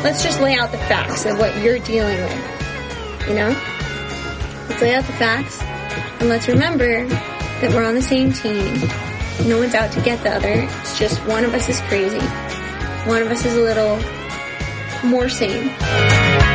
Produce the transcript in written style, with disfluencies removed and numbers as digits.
let's just lay out the facts of what you're dealing with. You know? Let's lay out the facts, and let's remember that we're on the same team. No one's out to get the other. It's just one of us is crazy. One of us is a little more sane.